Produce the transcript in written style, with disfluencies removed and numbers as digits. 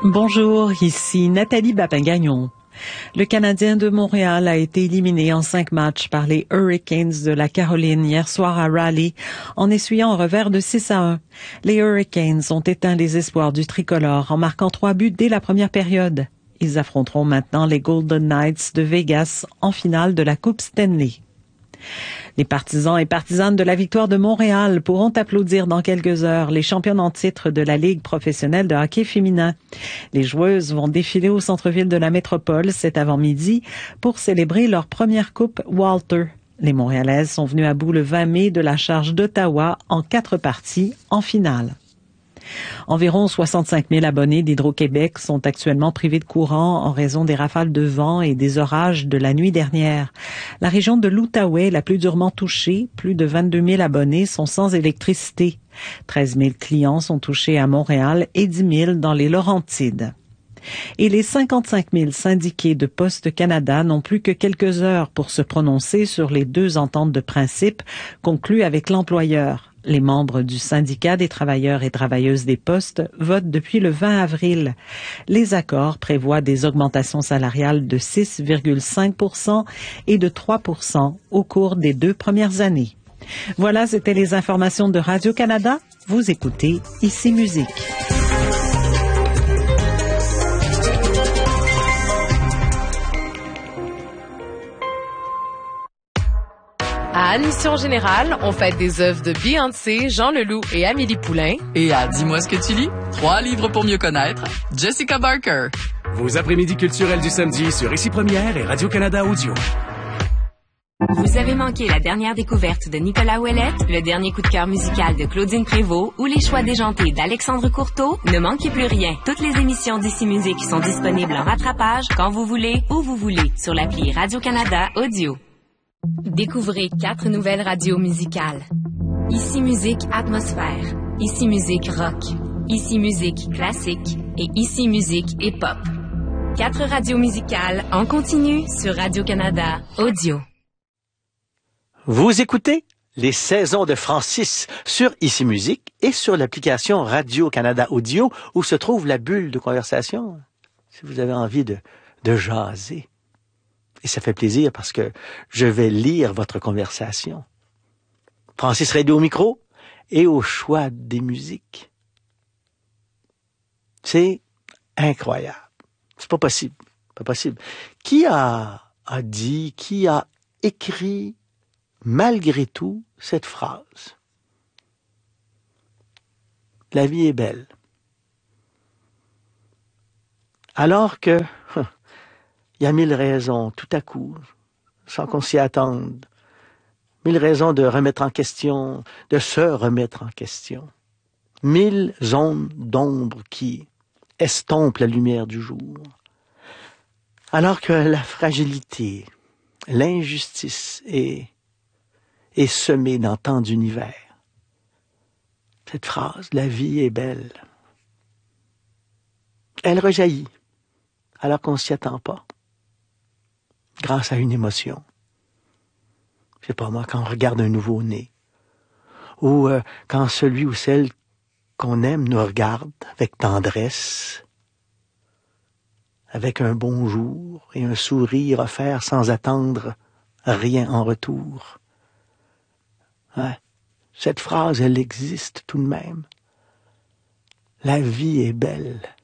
Bonjour, ici Nathalie Babin-Gagnon. Le Canadien de Montréal a été éliminé en 5 matchs par les Hurricanes de la Caroline hier soir à Raleigh en essuyant un revers de 6-1. Les Hurricanes ont éteint les espoirs du tricolore en marquant 3 buts dès la première période. Ils affronteront maintenant les Golden Knights de Vegas en finale de la Coupe Stanley. Les partisans et partisanes de la victoire de Montréal pourront applaudir dans quelques heures les championnes en titre de la Ligue professionnelle de hockey féminin. Les joueuses vont défiler au centre-ville de la métropole cet avant-midi pour célébrer leur première coupe Walter. Les Montréalaises sont venues à bout le 20 mai de la charge d'Ottawa en 4 parties en finale. Environ 65 000 abonnés d'Hydro-Québec sont actuellement privés de courant en raison des rafales de vent et des orages de la nuit dernière. La région de l'Outaouais est la plus durement touchée. Plus de 22 000 abonnés sont sans électricité. 13 000 clients sont touchés à Montréal et 10 000 dans les Laurentides. Et les 55 000 syndiqués de Poste Canada n'ont plus que quelques heures pour se prononcer sur les 2 ententes de principe conclues avec l'employeur. Les membres du syndicat des travailleurs et travailleuses des postes votent depuis le 20 avril. Les accords prévoient des augmentations salariales de 6,5 % et de 3 % au cours des 2 premières années. Voilà, c'était les informations de Radio-Canada. Vous écoutez Ici Musique. À Admission Générale, on fête des œuvres de Beyoncé, Jean Leloup et Amélie Poulain. Et à Dis-moi ce que tu lis, 3 livres pour mieux connaître, Jessica Barker. Vos après-midi culturels du samedi sur Ici Première et Radio-Canada Audio. Vous avez manqué la dernière découverte de Nicolas Ouellette, le dernier coup de cœur musical de Claudine Prévost ou les choix déjantés d'Alexandre Courteau? Ne manquez plus rien. Toutes les émissions d'Ici Musique sont disponibles en rattrapage quand vous voulez, où vous voulez, sur l'appli Radio-Canada Audio. Découvrez 4 nouvelles radios musicales. Ici Musique Atmosphère, Ici Musique Rock, Ici Musique Classique et Ici Musique Hip-Hop. 4 radios musicales en continu sur Radio-Canada Audio. Vous écoutez les saisons de Francis sur Ici Musique et sur l'application Radio-Canada Audio où se trouve la bulle de conversation. Si vous avez envie de jaser. Et ça fait plaisir parce que je vais lire votre conversation. Francis Redé au micro et au choix des musiques. C'est incroyable. C'est pas possible. Pas possible. Qui a dit, qui a écrit malgré tout cette phrase? La vie est belle. Alors que il y a 1000 raisons, tout à coup, sans qu'on s'y attende. 1000 raisons de remettre en question, de se remettre en question. 1000 zones d'ombre qui estompent la lumière du jour. Alors que la fragilité, l'injustice est semée dans tant d'univers. Cette phrase, la vie est belle. Elle rejaillit, alors qu'on ne s'y attend pas. Grâce à une émotion. Je sais pas moi, quand on regarde un nouveau-né, ou quand celui ou celle qu'on aime nous regarde avec tendresse, avec un bonjour et un sourire offert sans attendre rien en retour. Ouais. Cette phrase, elle existe tout de même. La vie est belle.